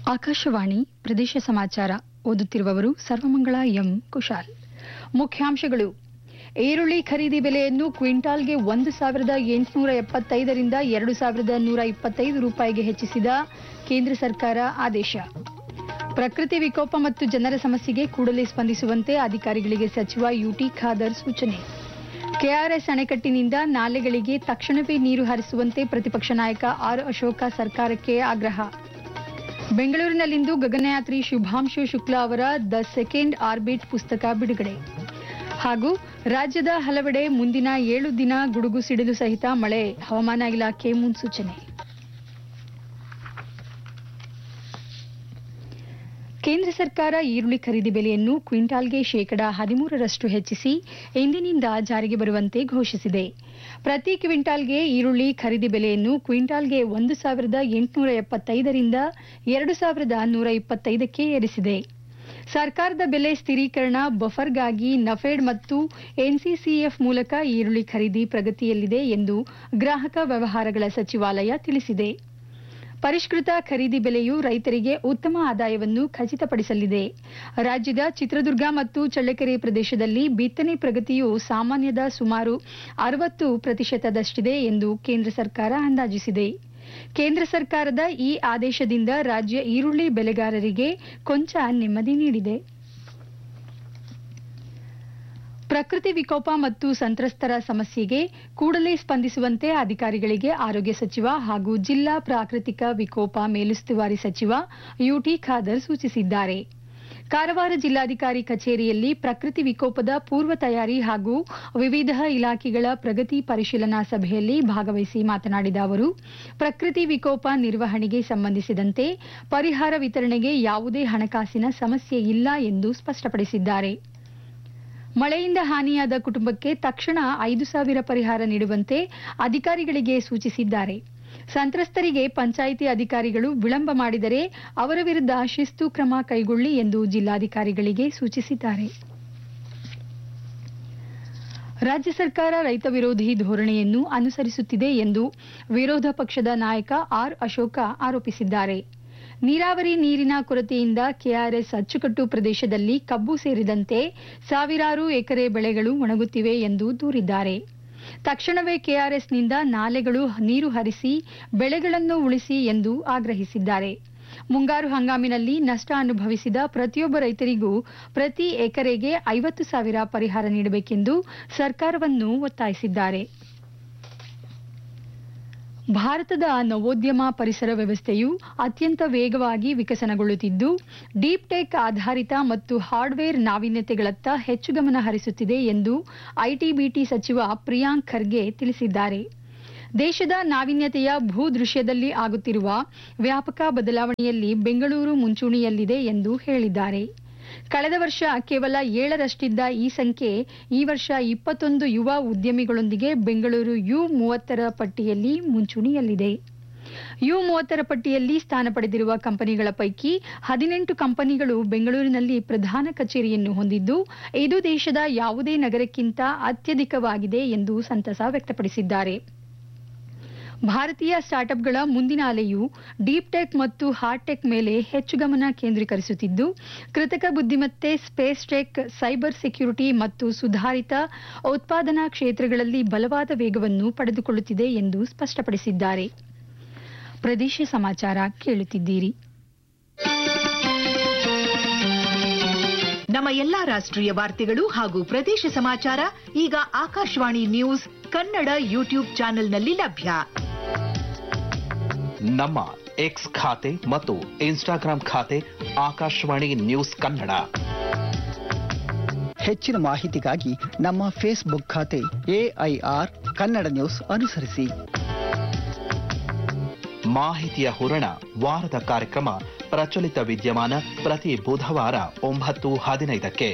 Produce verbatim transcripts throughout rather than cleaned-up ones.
ಆಕಾಶವಾಣಿ ಪ್ರದೇಶ ಸಮಾಚಾರ ಓದುತ್ತಿರುವವರು ಸರ್ವಮಂಗಳ ಎಂ ಕುಶಾಲ್. ಮುಖ್ಯಾಂಶಗಳು: ಈರುಳ್ಳಿ ಖರೀದಿ ಬೆಲೆಯನ್ನು ಕ್ವಿಂಟಾಲ್ಗೆ ಒಂದು ಸಾವಿರದ ಎಂಟುನೂರ ಎಪ್ಪತ್ತೈದರಿಂದ ಎರಡು ಸಾವಿರದ ನೂರ ಇಪ್ಪತ್ತೈದು ರೂಪಾಯಿಗೆ ಹೆಚ್ಚಿಸಿದ ಕೇಂದ್ರ ಸರ್ಕಾರ ಆದೇಶ. ಪ್ರಕೃತಿ ವಿಕೋಪ ಮತ್ತು ಜನರ ಸಮಸ್ಯೆಗೆ ಕೂಡಲೇ ಸ್ಪಂದಿಸುವಂತೆ ಅಧಿಕಾರಿಗಳಿಗೆ ಸಚಿವ ಯುಟಿ ಖಾದರ್ ಸೂಚನೆ. ಕೆಆರ್ಎಸ್ ಅಣೆಕಟ್ಟಿನಿಂದ ನಾಲೆಗಳಿಗೆ ತಕ್ಷಣವೇ ನೀರು ಹರಿಸುವಂತೆ ಪ್ರತಿಪಕ್ಷ ನಾಯಕ ಆರ್ ಅಶೋಕ ಸರ್ಕಾರಕ್ಕೆ ಆಗ್ರಹ. ಬೆಂಗಳೂರಿನಲ್ಲಿಂದು ಗಗನಯಾತ್ರಿ ಶುಭಾಂಶು ಶುಕ್ಲಾ ಅವರ ದ ಸೆಕೆಂಡ್ ಆರ್ಬಿಟ್ ಪುಸ್ತಕ ಬಿಡುಗಡೆ. ಹಾಗೂ ರಾಜ್ಯದ ಹಲವೆಡೆ ಮುಂದಿನ ಏಳು ದಿನ ಗುಡುಗು ಸಿಡಿಲು ಸಹಿತ ಮಳೆ, ಹವಾಮಾನ ಇಲಾಖೆ ಮುನ್ಸೂಚನೆ. ಕೇಂದ್ರ ಸರ್ಕಾರ ಈರುಳ್ಳಿ ಖರೀದಿ ಬೆಲೆಯನ್ನು ಕ್ವಿಂಟಾಲ್ಗೆ ಶೇಕಡಾ ಹದಿಮೂರರಷ್ಟು ಹೆಚ್ಚಿಸಿ ಇಂದಿನಿಂದ ಜಾರಿಗೆ ಬರುವಂತೆ ಘೋಷಿಸಿದೆ. ಪ್ರತಿ ಕ್ವಿಂಟಾಲ್ಗೆ ಈರುಳ್ಳಿ ಖರೀದಿ ಬೆಲೆಯನ್ನು ಕ್ವಿಂಟಾಲ್ಗೆ ಒಂದು ಸಾವಿರದ ಎಂಟುನೂರ ಎಪ್ಪತ್ತೈದರಿಂದ ಎರಡು ಸಾವಿರದ ನೂರ ಇಪ್ಪತ್ತೈದಕ್ಕೆ ಏರಿಸಿದೆ. ಸರ್ಕಾರದ ಬೆಲೆ ಸ್ಥಿರೀಕರಣ ಬಫರ್ಗಾಗಿ ನಫೆಡ್ ಮತ್ತು ಎನ್ಸಿಸಿಎಫ್ ಮೂಲಕ ಈರುಳ್ಳಿ ಖರೀದಿ ಪ್ರಗತಿಯಲ್ಲಿದೆ ಎಂದು ಗ್ರಾಹಕ ವ್ಯವಹಾರಗಳ ಸಚಿವಾಲಯ ತಿಳಿಸಿದೆ. ಪರಿಷ್ಕೃತ ಖರೀದಿ ಬೆಲೆಯು ರೈತರಿಗೆ ಉತ್ತಮ ಆದಾಯವನ್ನು ಖಚಿತಪಡಿಸಲಿದೆ. ರಾಜ್ಯದ ಚಿತ್ರದುರ್ಗ ಮತ್ತು ಚಳ್ಳಕೆರೆ ಪ್ರದೇಶದಲ್ಲಿ ಬಿತ್ತನೆ ಪ್ರಗತಿಯು ಸಾಮಾನ್ಯದ ಸುಮಾರು ಅರವತ್ತು ಪ್ರತಿಶತದಷ್ಟಿದೆ ಎಂದು ಕೇಂದ್ರ ಸರ್ಕಾರ ಅಂದಾಜಿಸಿದೆ. ಕೇಂದ್ರ ಸರ್ಕಾರದ ಈ ಆದೇಶದಿಂದ ರಾಜ್ಯ ಈರುಳ್ಳಿ ಬೆಳೆಗಾರರಿಗೆ ಕೊಂಚ ನೆಮ್ಮದಿ ನೀಡಿದೆ. ಪ್ರಕೃತಿ ವಿಕೋಪ ಮತ್ತು ಸಂತ್ರಸ್ತರ ಸಮಸ್ಯೆಗೆ ಕೂಡಲೇ ಸ್ಪಂದಿಸುವಂತೆ ಅಧಿಕಾರಿಗಳಿಗೆ ಆರೋಗ್ಯ ಸಚಿವ ಹಾಗೂ ಜಿಲ್ಲಾ ಪ್ರಾಕೃತಿಕ ವಿಕೋಪ ಮೇಲುಸ್ತುವಾರಿ ಸಚಿವ ಯುಟಿ ಖಾದರ್ ಸೂಚಿಸಿದ್ದಾರೆ. ಕಾರವಾರ ಜಿಲ್ಲಾಧಿಕಾರಿ ಕಚೇರಿಯಲ್ಲಿ ಪ್ರಕೃತಿ ವಿಕೋಪದ ಪೂರ್ವ ತಯಾರಿ ಹಾಗೂ ವಿವಿಧ ಇಲಾಖೆಗಳ ಪ್ರಗತಿ ಪರಿಶೀಲನಾ ಸಭೆಯಲ್ಲಿ ಭಾಗವಹಿಸಿ ಮಾತನಾಡಿದ ಅವರು, ಪ್ರಕೃತಿ ವಿಕೋಪ ನಿರ್ವಹಣೆಗೆ ಸಂಬಂಧಿಸಿದಂತೆ ಪರಿಹಾರ ವಿತರಣೆಗೆ ಯಾವುದೇ ಹಣಕಾಸಿನ ಸಮಸ್ಯೆ ಇಲ್ಲ ಎಂದು ಸ್ಪಷ್ಟಪಡಿಸಿದ್ದಾರೆ. ಮಳೆಯಿಂದ ಹಾನಿಯಾದ ಕುಟುಂಬಕ್ಕೆ ತಕ್ಷಣ ಐದು ಸಾವಿರ ಪರಿಹಾರ ನೀಡುವಂತೆ ಅಧಿಕಾರಿಗಳಿಗೆ ಸೂಚಿಸಿದ್ದಾರೆ. ಸಂತ್ರಸ್ತರಿಗೆ ಪಂಚಾಯಿತಿ ಅಧಿಕಾರಿಗಳು ವಿಳಂಬ ಮಾಡಿದರೆ ಅವರ ವಿರುದ್ಧ ಶಿಸ್ತು ಕ್ರಮ ಕೈಗೊಳ್ಳಿ ಎಂದು ಜಿಲ್ಲಾಧಿಕಾರಿಗಳಿಗೆ ಸೂಚಿಸಿದ್ದಾರೆ. ರಾಜ್ಯ ಸರ್ಕಾರ ರೈತ ವಿರೋಧಿ ಧೋರಣೆಯನ್ನು ಅನುಸರಿಸುತ್ತಿದೆ ಎಂದು ವಿರೋಧ ಪಕ್ಷದ ನಾಯಕ ಆರ್ ಅಶೋಕ ಆರೋಪಿಸಿದ್ದಾರೆ. ನೀರಾವರಿ ನೀರಿನ ಕೊರತೆಯಿಂದ ಕೆಆರ್ಎಸ್ ಅಚ್ಚುಕಟ್ಟು ಪ್ರದೇಶದಲ್ಲಿ ಕಬ್ಬು ಸೇರಿದಂತೆ ಸಾವಿರಾರು ಎಕರೆ ಬೆಳೆಗಳು ಒಣಗುತ್ತಿವೆ ಎಂದು ದೂರಿದ್ದಾರೆ. ತಕ್ಷಣವೇ ಕೆಆರ್ಎಸ್ನಿಂದ ನಾಲೆಗಳು ನೀರು ಹರಿಸಿ ಬೆಳೆಗಳನ್ನು ಉಳಿಸಿ ಎಂದು ಆಗ್ರಹಿಸಿದ್ದಾರೆ. ಮುಂಗಾರು ಹಂಗಾಮಿನಲ್ಲಿ ನಷ್ಟ ಅನುಭವಿಸಿದ ಪ್ರತಿಯೊಬ್ಬ ರೈತರಿಗೂ ಪ್ರತಿ ಎಕರೆಗೆ ಐವತ್ತು ಸಾವಿರ ಪರಿಹಾರ ನೀಡಬೇಕೆಂದು ಸರ್ಕಾರವನ್ನು ಒತ್ತಾಯಿಸಿದ್ದಾರೆ. ಭಾರತದ ನವೋದ್ಯಮ ಪರಿಸರ ವ್ಯವಸ್ಥೆಯು ಅತ್ಯಂತ ವೇಗವಾಗಿ ವಿಕಸನಗೊಳ್ಳುತ್ತಿದ್ದು, ಡೀಪ್ ಟೆಕ್ ಆಧಾರಿತ ಮತ್ತು ಹಾರ್ಡ್ವೇರ್ ನಾವೀನ್ಯತೆಗಳತ್ತ ಹೆಚ್ಚು ಗಮನ ಹರಿಸುತ್ತಿದೆ ಎಂದು ಐಟಿ ಬಿಟಿ ಸಚಿವ ಪ್ರಿಯಾಂಕ್ ಖರ್ಗೆ ತಿಳಿಸಿದ್ದಾರೆ. ದೇಶದ ನಾವೀನ್ಯತೆಯ ಭೂದೃಶ್ಯದಲ್ಲಿ ಆಗುತ್ತಿರುವ ವ್ಯಾಪಕ ಬದಲಾವಣೆಯಲ್ಲಿ ಬೆಂಗಳೂರು ಮುಂಚೂಣಿಯಲ್ಲಿದೆ ಎಂದು ಹೇಳಿದ್ದಾರೆ. ಕಳೆದ ವರ್ಷ ಕೇವಲ ಏಳರಷ್ಟಿದ್ದ ಈ ಸಂಖ್ಯೆ ಈ ವರ್ಷ ಇಪ್ಪತ್ತೊಂದು ಯುವ ಉದ್ಯಮಿಗಳೊಂದಿಗೆ ಬೆಂಗಳೂರು ಯು ಮೂವತ್ತರ ಪಟ್ಟಿಯಲ್ಲಿ ಮುಂಚೂಣಿಯಲ್ಲಿದೆ. ಯು ಮೂವತ್ತರ ಪಟ್ಟಿಯಲ್ಲಿ ಸ್ಥಾನ ಪಡೆದಿರುವ ಕಂಪನಿಗಳ ಪೈಕಿ ಹದಿನೆಂಟು ಕಂಪನಿಗಳು ಬೆಂಗಳೂರಿನಲ್ಲಿ ಪ್ರಧಾನ ಕಚೇರಿಯನ್ನು ಹೊಂದಿದ್ದು, ಇದು ದೇಶದ ಯಾವುದೇ ನಗರಕ್ಕಿಂತ ಅತ್ಯಧಿಕವಾಗಿದೆ ಎಂದು ಸಂತಸ ವ್ಯಕ್ತಪಡಿಸಿದ್ದಾರೆ. ಭಾರತೀಯ ಸ್ಟಾರ್ಟ್ಅಪ್ಗಳ ಮುಂದಿನ ಅಲೆಯು ಡೀಪ್ ಟೆಕ್ ಮತ್ತು ಹಾರ್ಡ್ ಟೆಕ್ ಮೇಲೆ ಹೆಚ್ಚು ಗಮನ ಕೇಂದ್ರೀಕರಿಸುತ್ತಿದ್ದು, ಕೃತಕ ಬುದ್ಧಿಮತ್ತೆ, ಸ್ಪೇಸ್ ಟೆಕ್, ಸೈಬರ್ ಸೆಕ್ಯುರಿಟಿ ಮತ್ತು ಸುಧಾರಿತ ಉತ್ಪಾದನಾ ಕ್ಷೇತ್ರಗಳಲ್ಲಿ ಬಲವಾದ ವೇಗವನ್ನು ಪಡೆದುಕೊಳ್ಳುತ್ತಿದೆ ಎಂದು ಸ್ಪಷ್ಟಪಡಿಸಿದ್ದಾರೆ. ಪ್ರದೇಶ ಸಮಾಚಾರ ಕೇಳುತ್ತಿದ್ದೀರಿ. ನಮ್ಮ ಎಲ್ಲಾ ರಾಷ್ಟ್ರೀಯ ವಾರ್ತೆಗಳು ಹಾಗೂ ಪ್ರದೇಶ ಸಮಾಚಾರ ಈಗ ಆಕಾಶವಾಣಿ ನ್ಯೂಸ್ ಕನ್ನಡ ಯೂಟ್ಯೂಬ್ ಚಾನೆಲ್ನಲ್ಲಿ ಲಭ್ಯ. ನಮ್ಮ ಎಕ್ಸ್ ಖಾತೆ ಮತ್ತು ಇನ್ಸ್ಟಾಗ್ರಾಂ ಖಾತೆ ಆಕಾಶವಾಣಿ ನ್ಯೂಸ್ ಕನ್ನಡ. ಹೆಚ್ಚಿನ ಮಾಹಿತಿಗಾಗಿ ನಮ್ಮ ಫೇಸ್ಬುಕ್ ಖಾತೆ ಎಐಆರ್ ಕನ್ನಡ ನ್ಯೂಸ್ ಅನುಸರಿಸಿ. ಮಾಹಿತಿಯ ಹೂರಣ ವಾರದ ಕಾರ್ಯಕ್ರಮ ಪ್ರಚಲಿತ ವಿದ್ಯಮಾನ ಪ್ರತಿ ಬುಧವಾರ ಒಂಬತ್ತು ಹದಿನೈದಕ್ಕೆ.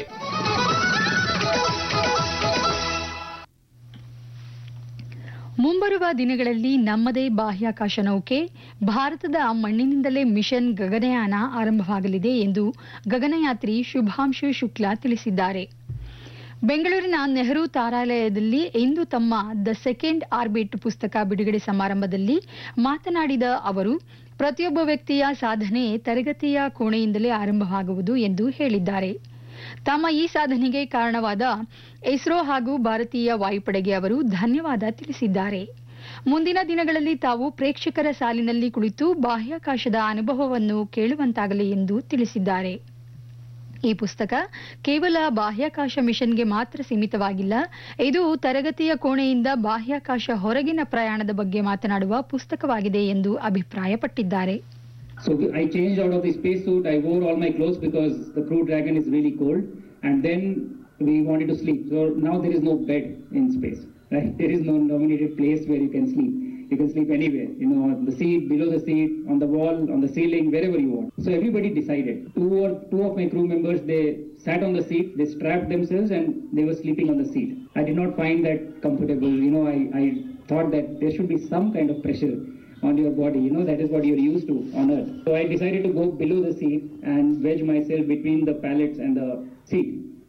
ಮುಂಬರುವ ದಿನಗಳಲ್ಲಿ ನಮ್ಮದೇ ಬಾಹ್ಯಾಕಾಶ ನೌಕೆ ಭಾರತದ ಮಣ್ಣಿನಿಂದಲೇ ಮಿಷನ್ ಗಗನಯಾನ ಆರಂಭವಾಗಲಿದೆ ಎಂದು ಗಗನಯಾತ್ರಿ ಶುಭಾಂಶು ಶುಕ್ಲಾ ತಿಳಿಸಿದ್ದಾರೆ. ಬೆಂಗಳೂರಿನ ನೆಹರು ತಾರಾಲಯದಲ್ಲಿ ಇಂದು ತಮ್ಮ ದ ಸೆಕೆಂಡ್ ಆರ್ಬಿಟ್ ಪುಸ್ತಕ ಬಿಡುಗಡೆ ಸಮಾರಂಭದಲ್ಲಿ ಮಾತನಾಡಿದ ಅವರು, ಪ್ರತಿಯೊಬ್ಬ ವ್ಯಕ್ತಿಯ ಸಾಧನೆ ತರಗತಿಯ ಕೋಣೆಯಿಂದಲೇ ಆರಂಭವಾಗುವುದು ಎಂದು ಹೇಳಿದ್ದಾರೆ. ತಮ್ಮ ಈ ಸಾಧನೆಗೆ ಕಾರಣವಾದ ಇಸ್ರೋ ಹಾಗೂ ಭಾರತೀಯ ವಾಯುಪಡೆಗೆ ಅವರು ಧನ್ಯವಾದ ತಿಳಿಸಿದ್ದಾರೆ. ಮುಂದಿನ ದಿನಗಳಲ್ಲಿ ತಾವು ಪ್ರೇಕ್ಷಕರ ಸಾಲಿನಲ್ಲಿ ಕುಳಿತು ಬಾಹ್ಯಾಕಾಶದ ಅನುಭವವನ್ನು ಕೇಳುವಂತಾಗಲಿ ಎಂದು ತಿಳಿಸಿದ್ದಾರೆ. ಈ ಪುಸ್ತಕ ಕೇವಲ ಬಾಹ್ಯಾಕಾಶ ಮಿಷನ್ಗೆ ಮಾತ್ರ ಸೀಮಿತವಾಗಿಲ್ಲ, ಇದು ತರಗತಿಯ ಕೋಣೆಯಿಂದ ಬಾಹ್ಯಾಕಾಶ ಹೊರಗಿನ ಪ್ರಯಾಣದ ಬಗ್ಗೆ ಮಾತನಾಡುವ ಪುಸ್ತಕವಾಗಿದೆ ಎಂದು ಅಭಿಪ್ರಾಯಪಟ್ಟಿದ್ದಾರೆ. So I changed out of the spacesuit. I wore all my clothes because the Crew Dragon is really cold, and then we wanted to sleep. So now there is no bed in space, right? There is no nominated place where you can sleep. You can sleep anywhere, you know, on the seat, below the seat, on the wall, on the ceiling, wherever you want. So everybody decided. Two or two of my crew members, they sat on the seat, they strapped themselves, and they were sleeping on the seat. I did not find that comfortable. You know, I, I thought that there should be some kind of pressure on your body. You know, that is what you're used to on Earth. So I decided to go below the seat and wedge myself between the pallets and the seat.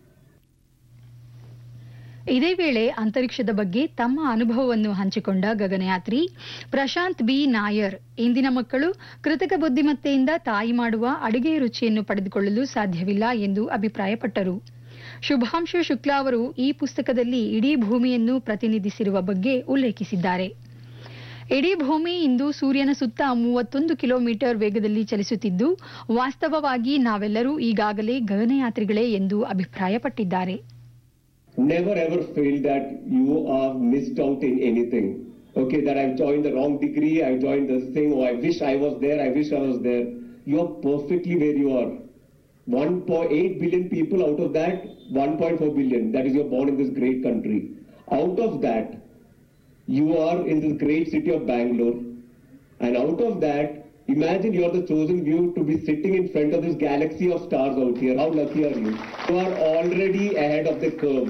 ಇದೇ ವೇಳೆ ಅಂತರಿಕ್ಷದ ಬಗ್ಗೆ ತಮ್ಮ ಅನುಭವವನ್ನು ಹಂಚಿಕೊಂಡ ಗಗನಯಾತ್ರಿ Prashant B Nair, ಇಂದಿನ ಮಕ್ಕಳು ಕೃತಕ ಬುದ್ಧಿಮತ್ತೆಯಿಂದ ತಾಯಿ ಮಾಡುವ ಅಡುಗೆಯ ರುಚಿಯನ್ನು ಪಡೆದುಕೊಳ್ಳಲು ಸಾಧ್ಯವಿಲ್ಲ ಎಂದು ಅಭಿಪ್ರಾಯಪಟ್ಟರು. ಶುಭಾಂಶು ಶುಕ್ಲಾ ಅವರು ಈ ಪುಸ್ತಕದಲ್ಲಿ ಇಡೀ ಭೂಮಿಯನ್ನು ಪ್ರತಿನಿಧಿಸಿರುವ ಬಗ್ಗೆ ಉಲ್ಲೇಖಿಸಿದ್ದಾರೆ. ಇಡೀ ಭೂಮಿ ಇಂದು ಸೂರ್ಯನ ಸುತ್ತ ಮೂವತ್ತೊಂದು ಕಿಲೋಮೀಟರ್ ವೇಗದಲ್ಲಿ ಚಲಿಸುತ್ತಿದ್ದು, ವಾಸ್ತವವಾಗಿ ನಾವೆಲ್ಲರೂ ಈಗಾಗಲೇ ಗಗನಯಾತ್ರಿಗಳೇ ಎಂದು ಅಭಿಪ್ರಾಯಪಟ್ಟಿದ್ದಾರೆ. Never ever feel that you are missed out in anything. Okay, that I've joined the wrong degree, I joined this thing, oh, I wish I was there, I wish I was there. You are perfectly where you are. one point eight billion people, out of that, one point four billion, that is, you're born in this great country. Out of that, you are in this great city of Bangalore. And out of that, imagine you are the chosen few to be sitting in front of this galaxy of stars out here. How lucky are you? You are already ahead of the curve.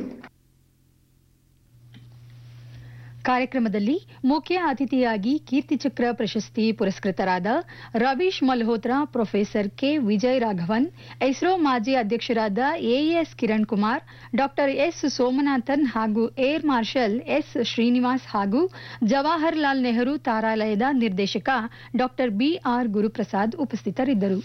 ಕಾರ್ಯಕ್ರಮದಲ್ಲಿ ಮುಖ್ಯ ಅತಿಥಿಯಾಗಿ ಕೀರ್ತಿ ಚಕ್ರ ಪ್ರಶಸ್ತಿ ಪುರಸ್ಕೃತರಾದ Ravish Malhotra, professor K Vijay Raghavan, ISRO ಮಾಜಿ ಅಧ್ಯಕ್ಷರಾದ as Kiran Kumar, doctor S Somanathan ಹಾಗೂ air marshal S Srinivas ಹಾಗೂ ಜವಾಹರ್ಲಾಲ್ ನೆಹರು ತಾರಾಲಯದ ನಿರ್ದೇಶಕ ಡಾಕ್ಟರ್ ಬಿಆರ್ ಗುರುಪ್ರಸಾದ್ ಉಪಸ್ಥಿತರಿದ್ದರು.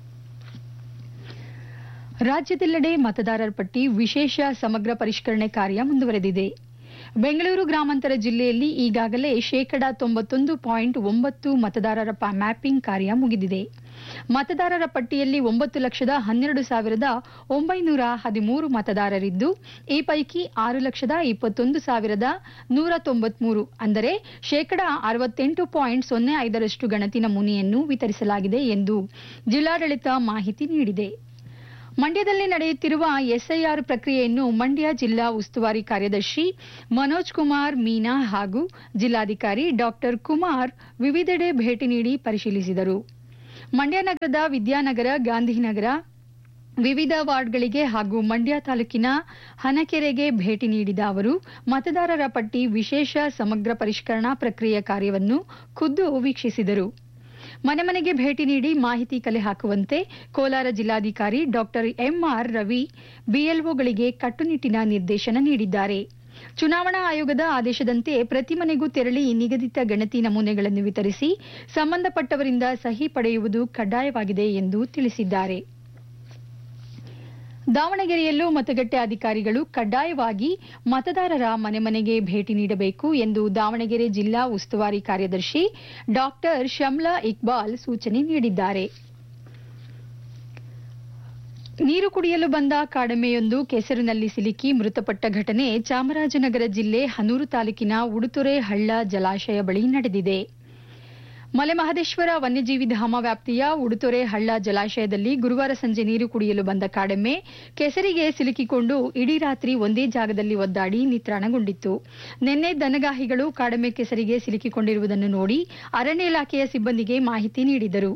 ರಾಜ್ಯದೆಲ್ಲೆಡೆ ಮತದಾರರ ಪಟ್ಟಿ ವಿಶೇಷ ಸಮಗ್ರ ಪರಿಷ್ಕರಣೆ ಕಾರ್ಯ ಮುಂದುವರೆದಿದೆ. ಬೆಂಗಳೂರು ಗ್ರಾಮಾಂತರ ಜಿಲ್ಲೆಯಲ್ಲಿ ಈಗಾಗಲೇ ಶೇಕಡಾ ತೊಂಬತ್ತೊಂದು ಪಾಯಿಂಟ್ ಒಂಬತ್ತು ಮತದಾರರ ಮ್ಯಾಪಿಂಗ್ ಕಾರ್ಯ ಮುಗಿದಿದೆ. ಮತದಾರರ ಪಟ್ಟಿಯಲ್ಲಿ ಒಂಬತ್ತು ಲಕ್ಷದ ಹನ್ನೆರಡು ಸಾವಿರದ ಒಂಬೈನೂರ ಹದಿಮೂರು ಮತದಾರರಿದ್ದು, ಈ ಪೈಕಿ ಆರು ಲಕ್ಷದ ಇಪ್ಪತ್ತೊಂದು ಸಾವಿರದ ನೂರ ತೊಂಬತ್ಮೂರು ಅಂದರೆ ಶೇಕಡಾ ಅರವತ್ತೆಂಟು ಪಾಯಿಂಟ್ ಸೊನ್ನೆ ಐದರಷ್ಟು ಗಣತಿ ನಮೂನೆಯನ್ನು ವಿತರಿಸಲಾಗಿದೆ ಎಂದು ಜಿಲ್ಲಾಡಳಿತ ಮಾಹಿತಿ ನೀಡಿದೆ. ಮಂಡ್ಯದಲ್ಲಿ ನಡೆಯುತ್ತಿರುವ ಎಸ್ಐಆರ್ ಪ್ರಕ್ರಿಯೆಯನ್ನು ಮಂಡ್ಯ ಜಿಲ್ಲಾ ಉಸ್ತುವಾರಿ ಕಾರ್ಯದರ್ಶಿ ಮನೋಜ್ ಕುಮಾರ್ ಮೀನಾ ಹಾಗೂ ಜಿಲ್ಲಾಧಿಕಾರಿ ಡಾಕ್ಟರ್ ಕುಮಾರ್ ವಿವಿಧೆಡೆ ಭೇಟಿ ನೀಡಿ ಪರಿಶೀಲಿಸಿದರು. ಮಂಡ್ಯ ನಗರದ ವಿದ್ಯಾನಗರ, ಗಾಂಧಿನಗರ ವಿವಿಧ ವಾರ್ಡ್ಗಳಿಗೆ ಹಾಗೂ ಮಂಡ್ಯ ತಾಲೂಕಿನ ಹನಕೆರೆಗೆ ಭೇಟಿ ನೀಡಿದ ಅವರು ಮತದಾರರ ಪಟ್ಟಿ ವಿಶೇಷ ಸಮಗ್ರ ಪರಿಷ್ಕರಣಾ ಪ್ರಕ್ರಿಯೆ ಕಾರ್ಯವನ್ನು ಖುದ್ದು ವೀಕ್ಷಿಸಿದರು. ಮನೆ ಮನೆಗೆ ಭೇಟಿ ನೀಡಿ ಮಾಹಿತಿ ಕಲೆ ಹಾಕುವಂತೆ ಕೋಲಾರ ಜಿಲ್ಲಾಧಿಕಾರಿ ಡಾಕ್ಟರ್ ಎಂಆರ್ ರವಿ ಬಿಎಲ್ಒಗಳಿಗೆ ಕಟ್ಟುನಿಟ್ಟಿನ ನಿರ್ದೇಶನ ನೀಡಿದ್ದಾರೆ. ಚುನಾವಣಾ ಆಯೋಗದ ಆದೇಶದಂತೆ ಪ್ರತಿ ಮನೆಗೂ ತೆರಳಿ ನಿಗದಿತ ಗಣತಿ ನಮೂನೆಗಳನ್ನು ವಿತರಿಸಿ ಸಂಬಂಧಪಟ್ಟವರಿಂದ ಸಹಿ ಪಡೆಯುವುದು ಕಡ್ಡಾಯವಾಗಿದೆ ಎಂದು ತಿಳಿಸಿದ್ದಾರೆ. ದಾವಣಗೆರೆಯಲ್ಲೂ ಮತಗಟ್ಟೆ ಅಧಿಕಾರಿಗಳು ಕಡ್ಡಾಯವಾಗಿ ಮತದಾರರ ಮನೆ ಮನೆಗೆ ಭೇಟಿ ನೀಡಬೇಕು ಎಂದು ದಾವಣಗೆರೆ ಜಿಲ್ಲಾ ಉಸ್ತುವಾರಿ ಕಾರ್ಯದರ್ಶಿ ಡಾಕ್ಟರ್ ಶಮ್ಲಾ ಇಕ್ಬಾಲ್ ಸೂಚನೆ ನೀಡಿದ್ದಾರೆ. ನೀರು ಕುಡಿಯಲು ಬಂದ ಕಾಡೆಮ್ಮೆಯೊಂದು ಕೆಸರಿನಲ್ಲಿ ಸಿಲುಕಿ ಮೃತಪಟ್ಟ ಘಟನೆ ಚಾಮರಾಜನಗರ ಜಿಲ್ಲೆ ಹನೂರು ತಾಲೂಕಿನ ಉಡುತೊರೆ ಹಳ್ಳ ಜಲಾಶಯ ಬಳಿ ನಡೆದಿದೆ. ಮಲೆಮಹದೇಶ್ವರ ವನ್ಯಜೀವಿ ಧಾಮ ವ್ಯಾಪ್ತಿಯ ಉಡುತೊರೆ ಹಳ್ಳ ಜಲಾಶಯದಲ್ಲಿ ಗುರುವಾರ ಸಂಜೆ ನೀರು ಕುಡಿಯಲು ಬಂದ ಕಾಡೆಮ್ಮೆ ಕೆಸರಿಗೆ ಸಿಲುಕಿಕೊಂಡು ಇಡೀ ರಾತ್ರಿ ಒಂದೇ ಜಾಗದಲ್ಲಿ ಒದ್ದಾಡಿ ನಿತ್ರಾಣಗೊಂಡಿತ್ತು. ನಿನ್ನೆ ದನಗಾಹಿಗಳು ಕಾಡೆಮ್ಮೆ ಕೆಸರಿಗೆ ಸಿಲುಕಿಕೊಂಡಿರುವುದನ್ನು ನೋಡಿ ಅರಣ್ಯ ಇಲಾಖೆಯ ಸಿಬ್ಬಂದಿಗೆ ಮಾಹಿತಿ ನೀಡಿದರು.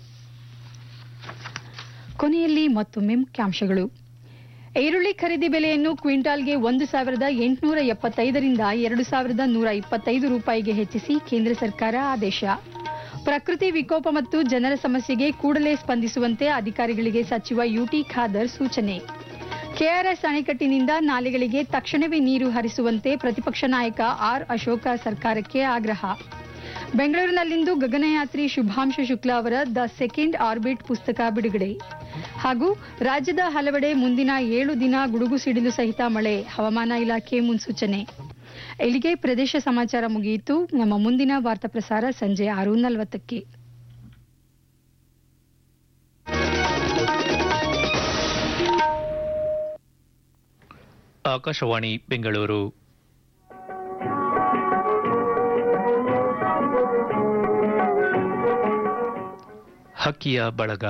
ಕೊನೆಯಲ್ಲಿ ಮತ್ತೊಮ್ಮೆ ಮುಖ್ಯಾಂಶಗಳು. ಈರುಳ್ಳಿ ಖರೀದಿ ಬೆಲೆಯನ್ನು ಕ್ವಿಂಟಾಲ್ಗೆ ಒಂದು ಸಾವಿರದ ಎಂಟುನೂರ ಎಪ್ಪತ್ತೈದರಿಂದ ಎರಡು ಸಾವಿರದ ನೂರ ಇಪ್ಪತ್ತೈದು ರೂಪಾಯಿಗೆ ಹೆಚ್ಚಿಸಿ ಕೇಂದ್ರ ಸರ್ಕಾರ ಆದೇಶ. ಪ್ರಕೃತಿ ವಿಕೋಪ ಮತ್ತು ಜನರ ಸಮಸ್ಯೆಗೆ ಕೂಡಲೇ ಸ್ಪಂದಿಸುವಂತೆ ಅಧಿಕಾರಿಗಳಿಗೆ ಸಚಿವ ಯುಟಿ ಖಾದರ್ ಸೂಚನೆ. ಕೆಆರ್ಎಸ್ ಅಣೆಕಟ್ಟಿನಿಂದ ನಾಲೆಗಳಿಗೆ ತಕ್ಷಣವೇ ನೀರು ಹರಿಸುವಂತೆ ಪ್ರತಿಪಕ್ಷ ನಾಯಕ ಆರ್ ಅಶೋಕ ಸರ್ಕಾರಕ್ಕೆ ಆಗ್ರಹ. ಬೆಂಗಳೂರಿನಲ್ಲಿಂದು ಗಗನಯಾತ್ರಿ ಶುಭಾಂಶು ಶುಕ್ಲಾ ಅವರ ದ ಸೆಕೆಂಡ್ ಆರ್ಬಿಟ್ ಪುಸ್ತಕ ಬಿಡುಗಡೆ. ಹಾಗೂ ರಾಜ್ಯದ ಹಲವೆಡೆ ಮುಂದಿನ ಏಳು ದಿನ ಗುಡುಗು ಸಿಡಿಲು ಸಹಿತ ಮಳೆ, ಹವಾಮಾನ ಇಲಾಖೆ ಮುನ್ಸೂಚನೆ. ಇಲ್ಲಿಗೆ ಪ್ರದೇಶ ಸಮಾಚಾರ ಮುಗಿಯಿತು. ನಮ್ಮ ಮುಂದಿನ ವಾರ್ತಾ ಪ್ರಸಾರ ಸಂಜೆ ಆರು ನಲವತ್ತಕ್ಕೆ. ಆಕಾಶವಾಣಿ ಬೆಂಗಳೂರು. ಹಕ್ಕಿಯ ಬಳಗ.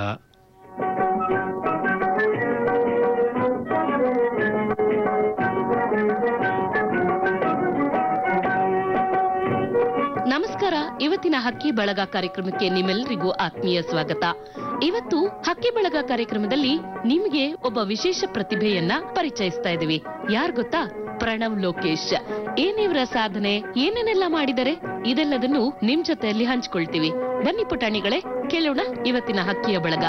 ನಮಸ್ಕಾರ. ಇವತ್ತಿನ ಹಕ್ಕಿ ಬಳಗ ಕಾರ್ಯಕ್ರಮಕ್ಕೆ ನಿಮ್ಮೆಲ್ಲರಿಗೂ ಆತ್ಮೀಯ ಸ್ವಾಗತ. ಇವತ್ತು ಹಕ್ಕಿ ಬಳಗ ಕಾರ್ಯಕ್ರಮದಲ್ಲಿ ನಿಮಗೆ ಒಬ್ಬ ವಿಶೇಷ ಪ್ರತಿಭೆಯನ್ನ ಪರಿಚಯಿಸ್ತಾ ಇದ್ದೀವಿ. ಯಾರ್ ಗೊತ್ತಾ? ಪ್ರಣವ್ ಲೋಕೇಶ್. ಏನಿವರ ಸಾಧನೆ, ಏನೇನೆಲ್ಲ ಮಾಡಿದರೆ ಇದೆಲ್ಲದನ್ನು ನಿಮ್ ಜೊತೆಯಲ್ಲಿ ಹಂಚಿಕೊಳ್ತೀವಿ. ಬನ್ನಿ ಪುಟಾಣಿಗಳೇ, ಕೇಳೋಣ ಇವತ್ತಿನ ಹಕ್ಕಿಯ ಬಳಗ.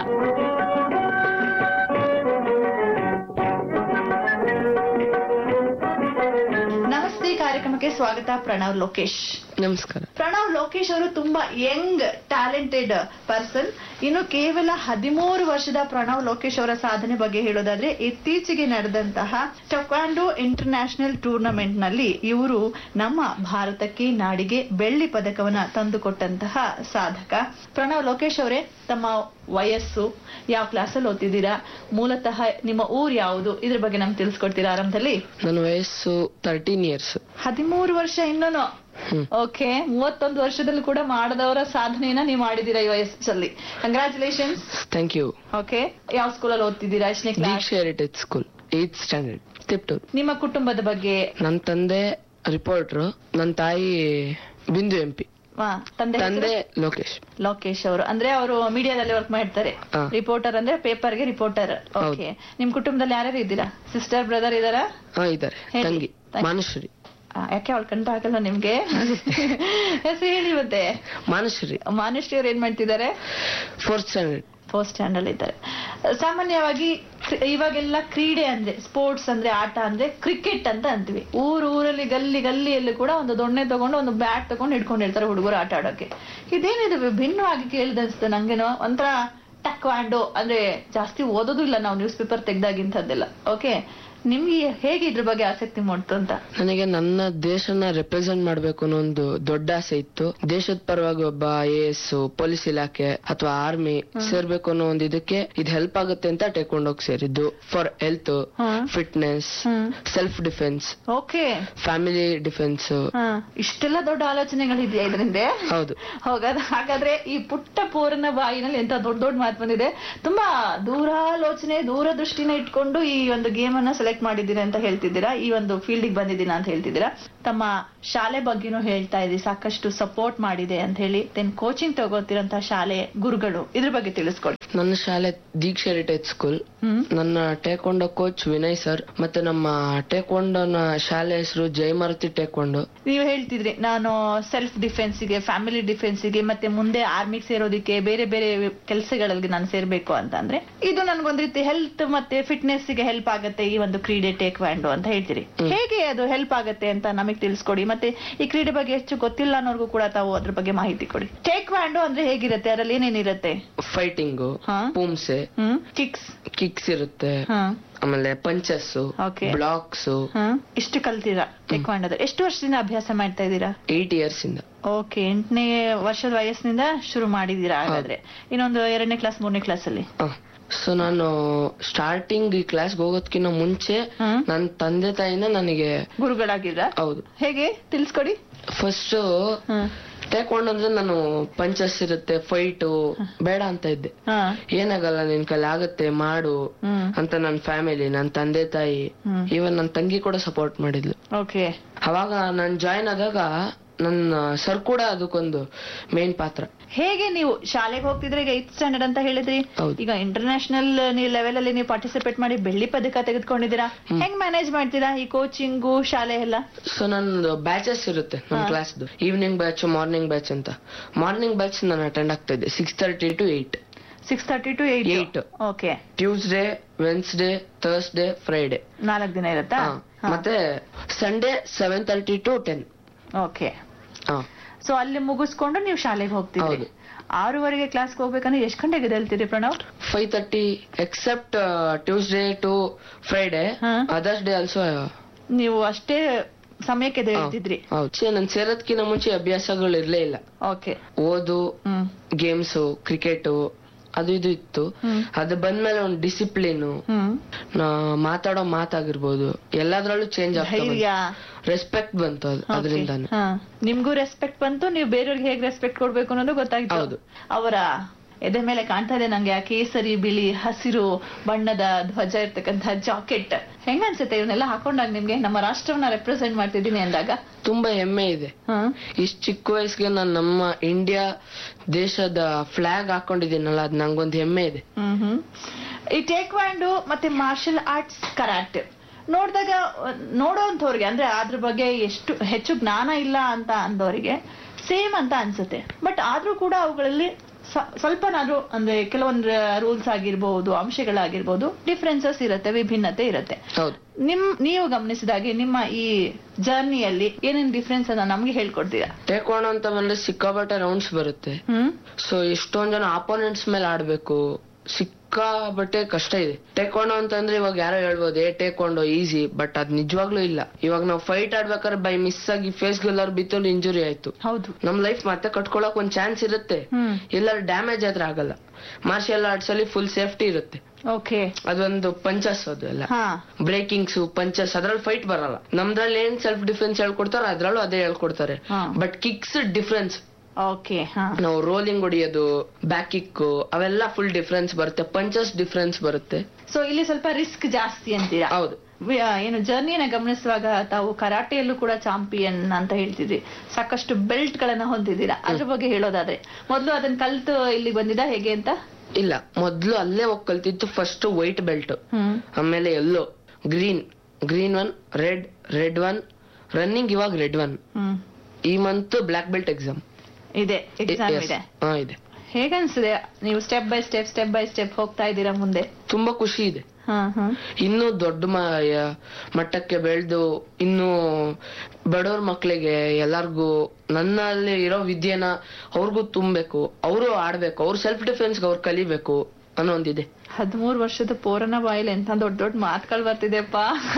ನಮಸ್ತೆ, ಕಾರ್ಯಕ್ರಮಕ್ಕೆ ಸ್ವಾಗತ. ಪ್ರಣವ್ ಲೋಕೇಶ್. ನಮಸ್ಕಾರ. ಪ್ರಣವ್ ಲೋಕೇಶ್ ಅವರು ತುಂಬಾ ಯಂಗ್ ಟ್ಯಾಲೆಂಟೆಡ್ ಪರ್ಸನ್. ಇನ್ನು ಕೇವಲ ಹದಿಮೂರು ವರ್ಷದ ಪ್ರಣವ್ ಲೋಕೇಶ್ ಅವರ ಸಾಧನೆ ಬಗ್ಗೆ ಹೇಳೋದಾದ್ರೆ, ಇತ್ತೀಚೆಗೆ ನಡೆದಂತಹ ಟೆಕ್ವಾಂಡೋ ಇಂಟರ್ ನ್ಯಾಷನಲ್ ಟೂರ್ನಮೆಂಟ್ ನಲ್ಲಿ ಇವರು ನಮ್ಮ ಭಾರತಕ್ಕೆ, ನಾಡಿಗೆ ಬೆಳ್ಳಿ ಪದಕವನ್ನ ತಂದುಕೊಟ್ಟಂತಹ ಸಾಧಕ. ಪ್ರಣವ್ ಲೋಕೇಶ್ ಅವರೇ, ತಮ್ಮ ವಯಸ್ಸು, ಯಾವ ಕ್ಲಾಸ್ ಅಲ್ಲಿ ಓದ್ತಿದ್ದೀರಾ, ಮೂಲತಃ ನಿಮ್ಮ ಊರ್ ಯಾವುದು, ಇದ್ರ ಬಗ್ಗೆ ನಮ್ಗೆ ತಿಳಿಸ್ಕೊಡ್ತೀರಾ ಆರಂಭದಲ್ಲಿ? ನನ್ನ ವಯಸ್ಸು ತರ್ಟೀನ್ ಇಯರ್ಸ್. ಹದಿಮೂರು ವರ್ಷ ಇನ್ನೂನು. ಓಕೆ, ಮೂವತ್ತೊಂದು ವರ್ಷದಲ್ಲಿ ಕೂಡ ಮಾಡದವರ ಸಾಧನೆಯನ್ನ ನೀವು ಮಾಡಿದೀರಾ ಈ ವಯಸ್ಸಲ್ಲಿ. ಕಂಗ್ರಾಚುಲೇಷನ್ಸ್. Thank you. ಓಕೆ, ಯಾವ ಸ್ಕೂಲಲ್ಲಿ ಓದ್ತಿದ್ದೀರಾ? ಎಷ್ಟನೇ ಕ್ಲಾಸ್? ದೀಕ್ಷಾ ಹೆರಿಟೇಜ್ ಸ್ಕೂಲ್, ಏತ್ ಸ್ಟ್ಯಾಂಡರ್ಡ್, ತಿಪ್ಟೂರ್. ನಿಮ್ಮ ಕುಟುಂಬದ ಬಗ್ಗೆ? ನನ್ನ ತಂದೆ ರಿಪೋರ್ಟರ್, ನನ್ನ ತಾಯಿ ಬಿಂದು ಎಂಪಿ. ತಂದೆ ತಂದೆ ಲೋಕೇಶ್. ಲೋಕೇಶ್ ಅವರು ಅಂದ್ರೆ ಅವರು ಮೀಡಿಯಾದಲ್ಲಿ ವರ್ಕ್ ಮಾಡ್ತಾರೆ. ರಿಪೋರ್ಟರ್ ಅಂದ್ರೆ ಪೇಪರ್ಗೆ ರಿಪೋರ್ಟರ್. ಓಕೆ, ನಿಮ್ ಕುಟುಂಬದಲ್ಲಿ ಯಾರ್ಯಾರು ಇದ್ದೀರಾ? Sister, brother ಇದಾರಾ? ಹಾ, ಇದ್ದಾರೆ. ತಂಗಿ ಮಾನುಶ್ರೀ. ಯಾಕೆ ಅವಳು ಕಂಡ ಆಗಲ್ಲ ನಿಮ್ಗೆ? ಹೆಸರು ಹೇಳಿ ಮತ್ತೆ. ಮಾನುಶ್ರೀ. ಮಾನುಶ್ರೀ ಅವ್ರು ಏನ್ ಮಾಡ್ತಿದ್ದಾರೆ? Fourth standard. ಫೋರ್ತ್ ಸ್ಟ್ಯಾಂಡರ್ಡ್ ಇದ್ದಾರೆ. ಸಾಮಾನ್ಯವಾಗಿ ಇವಾಗೆಲ್ಲ ಕ್ರೀಡೆ ಅಂದ್ರೆ, ಸ್ಪೋರ್ಟ್ಸ್ ಅಂದ್ರೆ, ಆಟ ಅಂದ್ರೆ ಕ್ರಿಕೆಟ್ ಅಂತ ಅಂತೀವಿ. ಊರು ಊರಲ್ಲಿ, ಗಲ್ಲಿ ಗಲ್ಲಿಯಲ್ಲಿ ಕೂಡ ಒಂದು ದೊಣ್ಣೆ ತಗೊಂಡು ಒಂದು ಬ್ಯಾಟ್ ತಗೊಂಡು ಹಿಡ್ಕೊಂಡಿರ್ತಾರೆ ಹುಡುಗರು ಆಟ ಆಡೋಕೆ. ಇದೇನಿದೆ ಭಿನ್ನವಾಗಿ ಕೇಳಿದನ್ಸುತ್ತೆ ನಂಗೇನೋ. ಒಂಥರ ಟಕ್ವಾಂಡೋ ಅಂದ್ರೆ ಜಾಸ್ತಿ ಓದೋದು ಇಲ್ಲ ನಾವು, ನ್ಯೂಸ್ ಪೇಪರ್ ತೆಗ್ದಾಗಿಂಥದ್ದೆಲ್ಲ. ಓಕೆ, ನಿಮ್ಗೆ ಹೇಗೆ ಇದ್ರ ಬಗ್ಗೆ ಆಸಕ್ತಿ ಮೂಡ್ತು ಅಂತ? ನನಗೆ ನನ್ನ ದೇಶನ ರೆಪ್ರೆಸೆಂಟ್ ಮಾಡ್ಬೇಕು ಅನ್ನೋ ಒಂದು ದೊಡ್ಡ ಆಸೆ ಇತ್ತು. ದೇಶದ ಪರವಾಗಿ ಒಬ್ಬ ಐ ಎ ಎಸ್, ಪೊಲೀಸ್ ಇಲಾಖೆ ಅಥವಾ ಆರ್ಮಿ ಸೇರ್ಬೇಕು ಅನ್ನೋ ಒಂದು ಇದಕ್ಕೆ ಇದು ಹೆಲ್ಪ್ ಆಗುತ್ತೆ ಅಂತ ಟೇಕೊಂಡೋಗಿ ಸೇರಿದ್ದು. For health, fitness, self defence, okay, family defence. ಇಷ್ಟೆಲ್ಲ ದೊಡ್ಡ ಆಲೋಚನೆಗಳಿದೆಯಾ ಇದರಿಂದ? ಹೌದು. ಹೋಗದ ಹಾಗಾದ್ರೆ ಈ ಪುಟ್ಟ ಪೂರ್ಣ ಬಾಯಿನಲ್ಲಿ ಎಂತ ದೊಡ್ಡ ದೊಡ್ಡ ಮಾತು ಬಂದಿದೆ. ತುಂಬಾ ದೂರಾಲೋಚನೆ, ದೂರದೃಷ್ಟಿನ ಇಟ್ಕೊಂಡು ಈ ಒಂದು ಗೇಮ್ ಅನ್ನ ಸೆಲೆಕ್ಟ್ ಮಾಡಿದ್ದೀರಾ ಅಂತ ಹೇಳ್ತಿದ್ದೀರಾ. ಈ ಒಂದು ಫೀಲ್ಡಿಗೆ ಬಂದಿದ್ದೀರಾ ಅಂತ ಹೇಳ್ತಿದ್ದೀರಾ. ತಮ್ಮ ಶಾಲೆ ಬಗ್ಗೆನೂ ಹೇಳ್ತಾ ಇದ್ದೀವಿ, ಸಾಕಷ್ಟು ಸಪೋರ್ಟ್ ಮಾಡಿದೆ ಅಂತ ಹೇಳಿ. ದೆನ್ ಕೋಚಿಂಗ್ ತಗೋತಿರಂತ ಶಾಲೆ, ಗುರುಗಳು, ಇದ್ರ ಬಗ್ಗೆ ತಿಳಿಸ್ಕೊಡಿ. ನನ್ನ ಶಾಲೆ ದೀಕ್ಷಾ ಹೆರಿಟೇಜ್ ಸ್ಕೂಲ್. ನನ್ನ ಟೇಕೊಂಡೋ ಕೋಚ್ ವಿನಯ್ ಸರ್. ಮತ್ತೆ ನಮ್ಮ ಟೇಕೊಂಡೋನ ಶಾಲೆ ಹೆಸರು ಜಯಮಾರುತಿ ಟೇಕೊಂಡು. ನೀವು ಹೇಳ್ತಿದ್ರಿ ನಾನು ಸೆಲ್ಫ್ ಡಿಫೆನ್ಸ್ಗೆ, ಫ್ಯಾಮಿಲಿ ಡಿಫೆನ್ಸ್ಗೆ, ಮತ್ತೆ ಮುಂದೆ ಆರ್ಮಿಗೆ ಸೇರೋದಕ್ಕೆ, ಬೇರೆ ಬೇರೆ ಕೆಲಸಗಳಲ್ಲಿ ನಾನು ಸೇರ್ಬೇಕು ಅಂತ ಅಂದ್ರೆ, ಇದು ನನ್ಗೊಂದ್ ರೀತಿ ಹೆಲ್ತ್ ಮತ್ತೆ ಫಿಟ್ನೆಸ್ ಗೆ ಹೆಲ್ಪ್ ಆಗುತ್ತೆ ಈ ಒಂದು ಕ್ರೀಡೆ ಟೇಕ್ವಾಂಡೋ ಅಂತ ಹೇಳ್ತೀರಿ. ಹೇಗೆ ಅದು ಹೆಲ್ಪ್ ಆಗುತ್ತೆ ಅಂತ ನಮಗೆ ತಿಳಿಸ್ಕೊಡಿ. ಮತ್ತೆ ಈ ಕ್ರೀಡೆ ಬಗ್ಗೆ ಹೆಚ್ಚು ಗೊತ್ತಿಲ್ಲ ಅನ್ನೋರ್ಗೂ ಕೂಡ ತಾವು ಅದ್ರ ಬಗ್ಗೆ ಮಾಹಿತಿ ಕೊಡಿ. ಟೇಕ್ವಾಂಡೋ ಅಂದ್ರೆ ಹೇಗಿರುತ್ತೆ, ಅದರಲ್ಲಿ ಏನೇನಿರುತ್ತೆ? ಫೈಟಿಂಗ್, ಪೂಮ್ಸೆ, ಕಿಕ್ಸ್ ಕಿಕ್ಸ್ ಇರುತ್ತೆ, ಆಮೇಲೆ ಪಂಚಸ್, ಬ್ಲಾಕ್ಸ್. ಇಷ್ಟು ಕಲ್ತೀರಾ ಟೇಕ್ವಾಂಡೋದ? ಎಷ್ಟು ವರ್ಷದಿಂದ ಅಭ್ಯಾಸ ಮಾಡ್ತಾ ಇದ್ದೀರಾ? ಏಟ್ ಇಯರ್ಸ್ ಇಂದ. ಓಕೆ, ಎಂಟನೇ ವರ್ಷದ ವಯಸ್ಸಿನಿಂದ ಶುರು ಮಾಡಿದೀರಾ ಹಾಗಾದ್ರೆ. ಇನ್ನೊಂದು ಎರಡನೇ ಕ್ಲಾಸ್, ಮೂರನೇ ಕ್ಲಾಸ್ ಅಲ್ಲಿ? ಸೊ ನಾನು ಸ್ಟಾರ್ಟಿಂಗ್ ಈ ಕ್ಲಾಸ್ಗೆ ಹೋಗೋದಕ್ಕಿಂತ ಮುಂಚೆ ನನ್ನ ತಂದೆ ತಾಯಿನ ನನಗೆ ಗುರುಗಳಾಗಿದ್ರ? ಹೌದು. ಹೇಗೆ ತಿಳಿಸ್ಕೊಡಿ. ಫಸ್ಟ್ ಟೇಕ್ವಾಂಡೋ ನಾನು ಪಂಚಸ್ ಇರುತ್ತೆ, ಫೈಟ್ ಬೇಡ ಅಂತ ಇದ್ದೆ. ಏನಾಗಲ್ಲ, ನಿನ್ ಕೈಲಿ ಆಗತ್ತೆ ಮಾಡು ಅಂತ ನನ್ನ ಫ್ಯಾಮಿಲಿ, ನನ್ನ ತಂದೆ ತಾಯಿ, ಇವನ್ ನನ್ನ ತಂಗಿ ಕೂಡ ಸಪೋರ್ಟ್ ಮಾಡಿದ್ಲು. ಓಕೆ, ಅವಾಗ ನಾನು ಜಾಯಿನ್ ಆದಾಗ ನನ್ನ ಸರ್ ಕೂಡ ಅದಕ್ಕೊಂದು ಮೇನ್ ಪಾತ್ರ. ಹೇಗೆ ನೀವು ಶಾಲೆಗೆ ಹೋಗ್ತಿದ್ರೆ, ಈಗ ಏತ್ ಸ್ಟ್ಯಾಂಡರ್ಡ್ ಅಂತ ಹೇಳಿದ್ರಿ, ಈಗ ಇಂಟರ್ನ್ಯಾಷನಲ್ ಲೆವೆಲ್ ಅಲ್ಲಿ ನೀವು ಪಾರ್ಟಿಸಿಪೇಟ್ ಮಾಡಿ ಬೆಳ್ಳಿ ಪದಕ ತೆಗೆದುಕೊಂಡಿದ್ದೀರಾ. ಹೆಂಗ್ ಮ್ಯಾನೇಜ್ ಮಾಡ್ತೀರಾ ಈ ಕೋಚಿಂಗು, ಶಾಲೆ ಎಲ್ಲ? ಸೊ ನಂದು ಬ್ಯಾಚಸ್ ಇರುತ್ತೆ ನನ್ನ class. Evening batch, morning batch ಅಂತ. ಮಾರ್ನಿಂಗ್ ಬ್ಯಾಚ್ ನಾನು ಅಟೆಂಡ್ ಆಗ್ತಾ ಇದ್ದೆ six thirty to eight. Six thirty to eight eight okay. Tuesday, Wednesday, Thursday, Friday ನಾಲ್ಕು ದಿನ ಇರುತ್ತಾ? ಮತ್ತೆ Sunday seven thirty to ten. Okay. So ಅಲ್ಲಿ ಮುಗಿಸ್ಕೊಂಡು ನೀವು ಶಾಲೆಗೆ ಹೋಗ್ತೀರಿ. ಆರೂವರೆಗೆ ಕ್ಲಾಸ್ಗೆ ಹೋಗ್ಬೇಕಂದ್ರೆ ಎಷ್ಟು ಗಂಟೆಗೆ ಎದ್ದೇಳ್ತೀರಿ Pranav? Five thirty accept Tuesday to Friday, others day also ನೀವು ಅಷ್ಟೇ ಸಮಯಕ್ಕೆ ಎದ್ದೇಳ್ತಿದ್ರಿ? ಹೌದು. ನನ್ ಸೇರೋದ್ಕಿಂತ ಮುಂಚೆ ಅಭ್ಯಾಸಗಳು ಇರ್ಲೇ ಇಲ್ಲ. ಓಕೆ. ಓದು, ಗೇಮ್ಸ್, ಕ್ರಿಕೆಟ್ ಅದು ಇದು ಇತ್ತು. ಅದು ಬಂದ್ಮೇಲೆ ಒಂದು ಡಿಸಿಪ್ಲಿನ್, ಮಾತಾಡೋ ಮಾತಾಗಿರ್ಬೋದು, ಎಲ್ಲದ್ರಲ್ಲೂ ಚೇಂಜ್ ಆಗ್ತದೆ. ರೆಸ್ಪೆಕ್ಟ್ ಬಂತು ಅದರಿಂದ. ನಿಮ್ಗೂ ರೆಸ್ಪೆಕ್ಟ್ ಬಂತು, ನೀವು ಬೇರೆಯವ್ರಿಗೆ ಹೇಗೆ ರೆಸ್ಪೆಕ್ಟ್ ಕೊಡ್ಬೇಕು ಅನ್ನೋದು ಗೊತ್ತಾಯ್ತು. ಅವರ ಎದೆ ಮೇಲೆ ಕಾಣ್ತಾ ಇದೆ ನಂಗೆ ಆ ಕೇಸರಿ ಬಿಳಿ ಹಸಿರು ಬಣ್ಣದ ಧ್ವಜ ಇರ್ತಕ್ಕಂತಹ ಜಾಕೆಟ್. ಹೆಂಗ ಅನ್ಸುತ್ತೆ ಇವನ್ನೆಲ್ಲ ಹಾಕೊಂಡಾಗ ನಿಮ್ಗೆ? ನಮ್ಮ ರಾಷ್ಟ್ರವನ್ನ ರೆಪ್ರೆಸೆಂಟ್ ಮಾಡ್ತಿದ್ದೀನಿ ಅಂದಾಗ ತುಂಬಾ ಹೆಮ್ಮೆ ಇದೆ. ಇಷ್ಟ ಚಿಕ್ಕ ವಯಸ್ಸಿಗೆ ನಾನು ನಮ್ಮ ಇಂಡಿಯಾ ದೇಶದ ಫ್ಲಾಗ್ ಹಾಕೊಂಡಿದ್ದೀನಲ್ಲ, ಅದ್ ನಂಗೊಂದು ಹೆಮ್ಮೆ ಇದೆ. ಹ್ಮ್ ಈ ಟೇಕ್ವಾಂಡೋ ಮತ್ತೆ ಮಾರ್ಷಲ್ ಆರ್ಟ್ಸ್ ಕರಾಟೆ ನೋಡಿದಾಗ ನೋಡೋಂಥವ್ರಿಗೆ, ಅಂದ್ರೆ ಅದ್ರ ಬಗ್ಗೆ ಎಷ್ಟು ಹೆಚ್ಚು ಜ್ಞಾನ ಇಲ್ಲ ಅಂತ ಅಂದವರಿಗೆ ಸೇಮ್ ಅಂತ ಅನ್ಸುತ್ತೆ. ಬಟ್ ಆದ್ರೂ ಕೂಡ ಅವುಗಳಲ್ಲಿ ಸ್ವಲ್ಪನಾದ್ರೂ ಅಂದ್ರೆ ಕೆಲವೊಂದು ರೂಲ್ಸ್ ಆಗಿರ್ಬಹುದು, ಅಂಶಗಳಾಗಿರ್ಬಹುದು, ಡಿಫ್ರೆನ್ಸಸ್ ಇರುತ್ತೆ, ವಿಭಿನ್ನತೆ ಇರುತ್ತೆ. ನಿಮ್ ನೀವು ಗಮನಿಸಿದಾಗೆ ನಿಮ್ಮ ಈ ಜರ್ನಿಯಲ್ಲಿ ಏನೇನ್ ಡಿಫ್ರೆನ್ಸ್ ಅನ್ನ ನಮ್ಗೆ ಹೇಳ್ಕೊಡ್ತೀರಾ? ಟೇಕ್ವಾಂಡೋ ಅಂತ ಬಂದ್ರೆ ಸಿಕ್ಕಾಪಟ್ಟೆ ರೌಂಡ್ಸ್ ಬರುತ್ತೆ. ಸೊ ಎಷ್ಟೊಂದ್ ಜನ ಅಪೋನೆಂಟ್ಸ್ ಮೇಲೆ ಆಡ್ಬೇಕು, ಸಿಕ್ಕಾಪಟ್ಟೆ ಕಷ್ಟ ಇದೆ. ಟೇಕ್ವಾಂಡೋ ಅಂತಂದ್ರೆ ಇವಾಗ ಯಾರೋ ಹೇಳ್ಬೋದು ಏ ಟೇಕ್ವಾಂಡೋ ಈಸಿ, ಬಟ್ ಅದ್ ನಿಜವಾಗ್ಲೂ ಇಲ್ಲ. ಇವಾಗ ನಾವು ಫೈಟ್ ಆಡ್ಬೇಕಾದ್ರೆ ಬೈ ಮಿಸ್ ಆಗಿ ಫೇಸ್ ಗೆಲ್ಲರ್ ಬಿತ್ತಲ್ಲಿ ಇಂಜುರಿ ಆಯ್ತು, ಹೌದು, ನಮ್ ಲೈಫ್ ಮತ್ತೆ ಕಟ್ಕೊಳಕ್ ಒಂದ್ ಚಾನ್ಸ್ ಇರುತ್ತೆ. ಎಲ್ಲರೂ ಡ್ಯಾಮೇಜ್ ಆದ್ರೆ ಆಗಲ್ಲ. ಮಾರ್ಷಿಯಲ್ ಆರ್ಟ್ಸ್ ಅಲ್ಲಿ ಫುಲ್ ಸೇಫ್ಟಿ ಇರುತ್ತೆ. ಓಕೆ. ಅದೊಂದು ಪಂಚಸ್, ಅದು ಎಲ್ಲ ಬ್ರೇಕಿಂಗ್ಸ್, ಪಂಚಸ್, ಅದ್ರಲ್ಲಿ ಫೈಟ್ ಬರಲ್ಲ. ನಮ್ದ್ರಲ್ಲಿ ಏನ್ ಸೆಲ್ಫ್ ಡಿಫೆನ್ಸ್ ಹೇಳ್ಕೊಡ್ತಾರ ಅದ್ರಲ್ಲೂ ಅದೇ ಹೇಳ್ಕೊಡ್ತಾರೆ. But kicks difference. ಓಕೆ. ನಾವು ರೋಲಿಂಗ್ ಹೊಡಿಯೋದು, ಬ್ಯಾಕ್ ಕಿಕ್, ಅವೆಲ್ಲ ಫುಲ್ ಡಿಫ್ರೆನ್ಸ್ ಬರುತ್ತೆ. ಪಂಚಸ್ ಡಿಫ್ರೆನ್ಸ್ ಬರುತ್ತೆ. ಸೊ ಇಲ್ಲಿ ಸ್ವಲ್ಪ ರಿಸ್ಕ್ ಜಾಸ್ತಿ ಅಂತೀರಾ? ಹೌದು. ಏನು ಜರ್ನಿಯನ್ನ ಗಮನಿಸುವಾಗ ತಾವು ಕರಾಟೆಯಲ್ಲೂ ಕೂಡ ಚಾಂಪಿಯನ್ ಅಂತ ಹೇಳ್ತಿದ್ರಿ, ಸಾಕಷ್ಟು ಬೆಲ್ಟ್ ಗಳನ್ನ ಹೊಂದಿದ್ದೀರಾ. ಅದ್ರ ಬಗ್ಗೆ ಹೇಳೋದಾದ್ರೆ ಮೊದ್ಲು ಅದನ್ನ ಕಲ್ತು ಇಲ್ಲಿ ಬಂದಿದ್ದ ಹೇಗೆ ಅಂತ? ಇಲ್ಲ, ಮೊದ್ಲು ಅಲ್ಲೇ ಹೋಗಿ ಕಲ್ತಿತ್ತು. ಫಸ್ಟ್ ವೈಟ್ ಬೆಲ್ಟ್, ಆಮೇಲೆ ಎಲ್ಲೋ, green, green one, red, red one, running ಇವಾಗ ರೆಡ್ ಒನ್. ಈ ಮಂತ್ ಬ್ಲಾಕ್ ಬೆಲ್ಟ್ ಎಕ್ಸಾಮ್ ಇದೆ, ಎಕ್ಸಾಮ್ ಇದೆ. ಇದೆ. ಹೇಗನ್ಸಿದೆ ನೀವು step by step step by step ಹೋಗ್ತಾ ಇದ್ದೀರಾ ಮುಂದೆ? ತುಂಬಾ ಖುಷಿ ಇದೆ. ಇನ್ನು ದೊಡ್ಡ ಮಟ್ಟಕ್ಕೆ ಬೆಳೆದು ಇನ್ನು ಬಡವ್ರ ಮಕ್ಳಿಗೆ ಎಲ್ಲಾರ್ಗು ನನ್ನಲ್ಲಿ ಇರೋ ವಿದ್ಯೆನ ಅವ್ರಿಗೂ ತುಂಬಬೇಕು, ಅವರು ಆಡ್ಬೇಕು, ಅವ್ರ ಸೆಲ್ಫ್ ಡಿಫೆನ್ಸ್ ಅವ್ರು ಕಲಿಬೇಕು ಅನ್ನೋ ಒಂದಿದೆ. ಹದಿಮೂರು ವರ್ಷದ ಪೋರನ ಬಾಯಿಲ್ ಎಂತ ದೊಡ್ಡ ದೊಡ್ಡ ಮಾತುಗಳು ಬರ್ತಿದೆಪ್ಪ,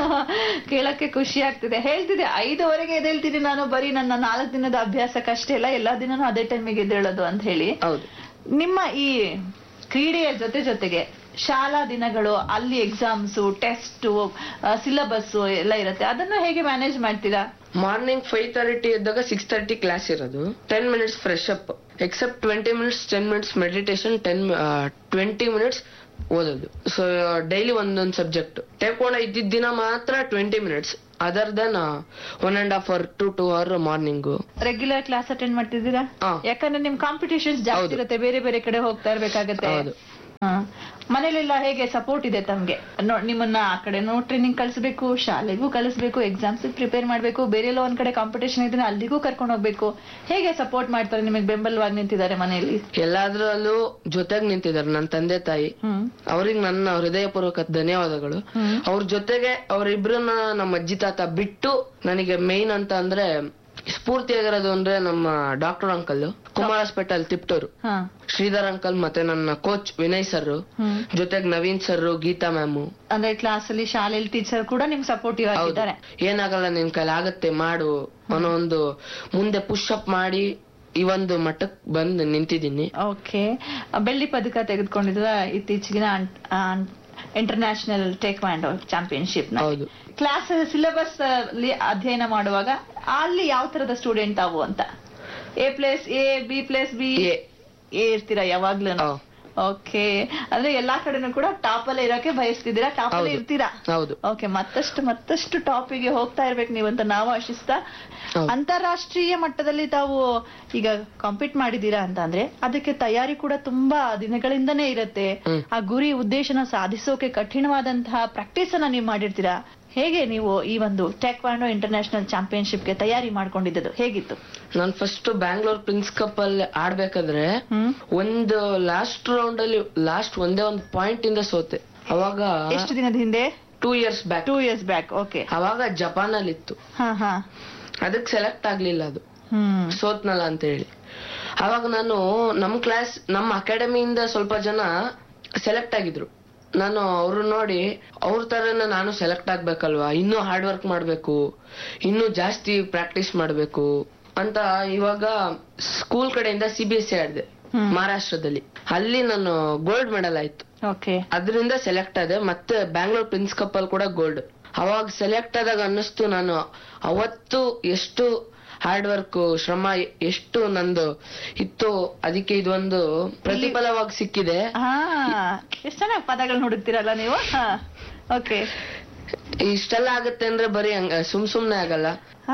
ಕೇಳಕ್ಕೆ ಖುಷಿ ಆಗ್ತಿದೆ. ಹೇಳ್ತಿದೆ ಐದುವರೆಗೆ ಎದ್ದೇಳ್ತೀನಿ ನಾನು, ಬರೀ ನನ್ನ ನಾಲ್ಕು ದಿನದ ಅಭ್ಯಾಸಕ್ಕಷ್ಟೇ ಅಲ್ಲ, ಎಲ್ಲಾ ದಿನನೂ ಅದೇ ಟೈಮಿಗೆ ಎದ್ದೇಳೋದು ಅಂತ ಹೇಳಿ. ಹೌದು. ನಿಮ್ಮ ಈ ಕ್ರೀಡೆಯ ಜೊತೆ ಜೊತೆಗೆ ಶಾಲಾ ದಿನಗಳು, ಅಲ್ಲಿ ಎಕ್ಸಾಮ್ಸ್, ಟೆಸ್ಟ್, ಸಿಲೆಬಸ್ ಎಲ್ಲ ಇರುತ್ತೆ, ಅದನ್ನು ಹೇಗೆ ಮ್ಯಾನೇಜ್ ಮಾಡ್ತೀರಾ? ಮಾರ್ನಿಂಗ್ ಫೈವ್ ತರ್ಟಿ ಇದ್ದಾಗ ಸಿಕ್ಸ್ ತರ್ಟಿ ಕ್ಲಾಸ್ ಇರೋದು. Ten minutes fresh up, accept twenty minutes ten minutes meditation, ten twenty minutes ಓದೋದು. ಸೊ ಡೈಲಿ ಒಂದೊಂದು ಸಬ್ಜೆಕ್ಟ್. ಟೇಕ್ವಾಂಡೋ ಇದ್ದಿದ್ದ ದಿನ ಮಾತ್ರ twenty minutes, other then one and half hour to two hour morning regular class attend ಮಾಡ್ತಿದ್ದೀರಾ? ಯಾಕಂದ್ರೆ ನಿಮ್ competitions ಜಾಸ್ತಿ ಇರುತ್ತೆ, ಬೇರೆ ಬೇರೆ ಕಡೆ ಹೋಗ್ತಾ ಇರ್ಬೇಕಾಗತ್ತೆ. ಮನೇಲೆಲ್ಲ ಹೇಗೆ ಸಪೋರ್ಟ್ ಇದೆ ತಮ್ಗೆ? ನಿಮ್ಮನ್ನ ಆ ಕಡೆನೂ ಟ್ರೈನಿಂಗ್ ಕಳಿಸ್ಬೇಕು, ಶಾಲೆಗೂ ಕಳಿಸ್ಬೇಕು, ಎಕ್ಸಾಮ್ಸ್ ಪ್ರಿಪೇರ್ ಮಾಡ್ಬೇಕು, ಬೇರೆ ಎಲ್ಲ ಒಂದ್ ಕಡೆ ಕಾಂಪಿಟೇಷನ್ ಇದ್ರೆ ಅಲ್ಲಿಗೂ ಕರ್ಕೊಂಡು ಹೋಗ್ಬೇಕು. ಹೇಗೆ ಸಪೋರ್ಟ್ ಮಾಡ್ತಾರೆ? ನಿಮಗೆ ಬೆಂಬಲವಾಗಿ ನಿಂತಿದ್ದಾರೆ ಮನೆಯಲ್ಲಿ? ಎಲ್ಲಾದ್ರಲ್ಲೂ ಜೊತೆಗ್ ನಿಂತಿದ್ದಾರೆ ನನ್ನ ತಂದೆ ತಾಯಿ. ಅವ್ರಿಗೆ ನನ್ನ ಹೃದಯಪೂರ್ವಕ ಧನ್ಯವಾದಗಳು. ಅವ್ರ ಜೊತೆಗೆ ಅವರಿಬ್ರನ್ನ ನಮ್ಮ ಅಜ್ಜಿ ತಾತ ಬಿಟ್ಟು ನನಗೆ ಮೇನ್ ಅಂತ ಅಂದ್ರೆ ಸ್ಫೂರ್ತಿಯಾಗಿರೋದು ಅಂದ್ರೆ ನಮ್ಮ doctor uncle, Kumar hospital Tiptur, Sridhar uncle, ಮತ್ತೆ ನನ್ನ ಕೋಚ್ ವಿನಯ್ ಸರ್, ಜೊತೆಗೆ ನವೀನ್ ಸರ್, ಗೀತಾ ಮ್ಯಾಮ್. ಅಂದ್ರೆ ಕ್ಲಾಸ್ ಅಲ್ಲಿ ಶಾಲೆಯಲ್ಲಿ ಟೀಚರ್ ಕೂಡ ನಿಮ್ಗೆ ಸಪೋರ್ಟಿವ್ ಆಗಿದ್ದಾರೆ. ಏನಾಗಲ್ಲ, ನಿನ್ ಕೈಲಿ ಆಗತ್ತೆ ಮಾಡು ಅನ್ನೋ ಒಂದು ಮುಂದೆ ಪುಷ್ ಅಪ್ ಮಾಡಿ ಈ ಒಂದು ಮಟ್ಟಕ್ಕೆ ಬಂದು ನಿಂತಿದ್ದೀನಿ. ಓಕೆ. ಬೆಳ್ಳಿ ಪದಕ ತೆಗೆದುಕೊಂಡಿದ್ರ ಇತ್ತೀಚೆಗಿನ ಇಂಟರ್ನ್ಯಾಷನಲ್ ಟೇಕ್ವಾಂಡೋ ಚಾಂಪಿಯನ್ಶಿಪ್ ನ. ಕ್ಲಾಸ್ ಸಿಲೆಬಸ್ ಅಲ್ಲಿ ಅಧ್ಯಯನ ಮಾಡುವಾಗ ಅಲ್ಲಿ ಯಾವ ತರದ ಸ್ಟೂಡೆಂಟ್ ತಾವು ಅಂತ? A plus A, B plus B, A ಇರ್ತೀರಾ ಯಾವಾಗ್ಲೂ? ಓಕೆ. ಅಂದ್ರೆ ಎಲ್ಲಾ ಕಡೆನೂ ಕೂಡ ಟಾಪ್ ಅಲ್ಲೇ ಇರೋಕೆ ಬಯಸ್ತಿದ್ದೀರಾ, ಟಾಪ್ ಅಲ್ಲೇ ಇರ್ತೀರಾ? ಹೌದು. ಓಕೆ. ಮತ್ತಷ್ಟು ಮತ್ತಷ್ಟು ಟಾಪಿಗೆ ಹೋಗ್ತಾ ಇರ್ಬೇಕು ನೀವಂತ ನಾವು ಆಶಿಸ್ತಾ, ಅಂತಾರಾಷ್ಟ್ರೀಯ ಮಟ್ಟದಲ್ಲಿ ತಾವು ಈಗ ಕಾಂಪೀಟ್ ಮಾಡಿದೀರಾ ಅಂತ ಅಂದ್ರೆ ಅದಕ್ಕೆ ತಯಾರಿ ಕೂಡ ತುಂಬಾ ದಿನಗಳಿಂದನೇ ಇರುತ್ತೆ. ಆ ಗುರಿ ಉದ್ದೇಶನ ಸಾಧಿಸೋಕೆ ಕಠಿಣವಾದಂತಹ ಪ್ರಾಕ್ಟೀಸ್ ಅನ್ನ ನೀವು ಮಾಡಿರ್ತೀರಾ. ಹೇಗೆ ನೀವು ಈ ಒಂದು ಟೇಕ್ವಾಂಡೋ ಇಂಟರ್ನ್ಯಾಷನಲ್ ಚಾಂಪಿಯನ್ಶಿಪ್ ಗೆ ತಯಾರಿ ಮಾಡ್ಕೊಂಡಿದ್ದು ಹೇಗಿತ್ತು? ನಾನು ಫಸ್ಟ್ ಬ್ಯಾಂಗ್ಳೂರ್ ಪ್ರಿನ್ಸ್ ಕಪ್ ಅಲ್ಲಿ ಆಡ್ಬೇಕಾದ್ರೆ ಒಂದು ಲಾಸ್ಟ್ ರೌಂಡ್ ಅಲ್ಲಿ ಲಾಸ್ಟ್ ಒಂದೇ ಒಂದು ಪಾಯಿಂಟ್ ಇಂದ ಸೋತೆ. ಅವಾಗ ಎಷ್ಟು ದಿನದ ಹಿಂದೆ? Two years back. Two years back. Okay. ಅವಾಗ ಜಪಾನ್ ಅಲ್ಲಿ ಇತ್ತು. ಅದಕ್ಕೆ ಸೆಲೆಕ್ಟ್ ಆಗ್ಲಿಲ್ಲ ಅದು. ಸೋತ್ನಲ್ಲ ಅಂತ ಹೇಳಿ. ಅವಾಗ ನಾನು ನಮ್ ಕ್ಲಾಸ್ ನಮ್ಮ ಅಕಾಡೆಮಿಯಿಂದ ಸ್ವಲ್ಪ ಜನ ಸೆಲೆಕ್ಟ್ ಆಗಿದ್ರು. ನಾನು ಅವ್ರು ನೋಡಿ ಅವ್ರ ತರನ ನಾನು ಸೆಲೆಕ್ಟ್ ಆಗ್ಬೇಕಲ್ವಾ, ಇನ್ನೂ ಹಾರ್ಡ್ ವರ್ಕ್ ಮಾಡ್ಬೇಕು, ಇನ್ನೂ ಜಾಸ್ತಿ ಪ್ರಾಕ್ಟೀಸ್ ಮಾಡ್ಬೇಕು ಅಂತ ಇವಾಗ ಸ್ಕೂಲ್ ಕಡೆಯಿಂದ ಸಿ ಬಿ ಎಸ್ ಸಿ ಆಡಿದೆ ಮಹಾರಾಷ್ಟ್ರದಲ್ಲಿ. ಅಲ್ಲಿ ನಾನು ಗೋಲ್ಡ್ ಮೆಡಲ್ ಆಯ್ತು. ಅದರಿಂದ ಸೆಲೆಕ್ಟ್ ಆದೆ. ಮತ್ತೆ ಬ್ಯಾಂಗ್ಳೂರ್ ಪ್ರಿನ್ಸ್ ಕಪ್ ಅಲ್ಲಿ ಕೂಡ ಗೋಲ್ಡ್. ಅವಾಗ ಸೆಲೆಕ್ಟ್ ಆದಾಗ ಅನ್ನಿಸ್ತು ನಾನು ಅವತ್ತು ಎಷ್ಟು ಹಾರ್ಡ್ ವರ್ಕ್ ಶ್ರಮ ಎಷ್ಟು ನಂದು ಇತ್ತು, ಅದಕ್ಕೆ ಇದೊಂದು ಪ್ರತಿಫಲವಾಗಿ ಸಿಕ್ಕಿದೆ. ಎಷ್ಟು ಚೆನ್ನಾಗಿ ಪದಗಳು ಹುಡುಕ್ತಿರಲ್ಲ ನೀವು. ಓಕೆ, ಇಷ್ಟೆಲ್ಲ ಆಗತ್ತೆ ಅಂದ್ರೆ ಬರೀ ಹಂಗ ಸುಮ್ ಸುಮ್ನೆ ಆಗಲ್ಲ.